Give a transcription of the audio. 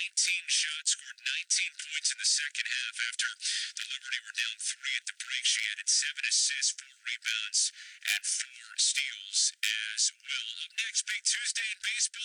19 shots, scored 19 points in the second half after the Liberty were down 3 at the break. She added 7 assists, 4 rebounds, and 4 steals as well. Up next, big Tuesday in baseball.